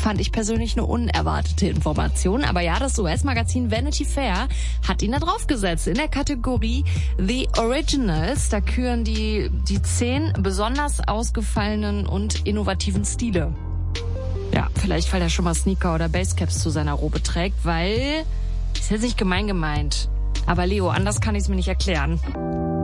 fand ich persönlich eine unerwartete Information. Aber ja, das US-Magazin Vanity Fair hat ihn da draufgesetzt. In der Kategorie The Originals, da küren die 10 besonders ausgefallenen und innovativen Stile. Ja, vielleicht, weil er schon mal Sneaker oder Basecaps zu seiner Robe trägt, weil, ist jetzt nicht gemeint, aber Leo, anders kann ich es mir nicht erklären.